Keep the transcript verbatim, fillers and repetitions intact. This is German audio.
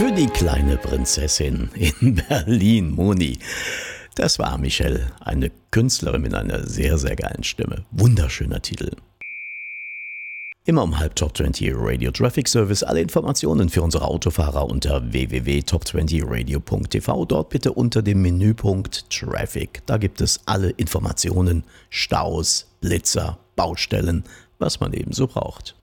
Für die kleine Prinzessin in Berlin, Moni. Das war Michelle, eine Künstlerin mit einer sehr, sehr geilen Stimme. Wunderschöner Titel. Immer um halb Top zwanzig Radio Traffic Service. Alle Informationen für unsere Autofahrer unter w w w punkt top zwanzig radio punkt t v. Dort bitte unter dem Menüpunkt Traffic. Da gibt es alle Informationen, Staus, Blitzer, Baustellen, was man eben so braucht.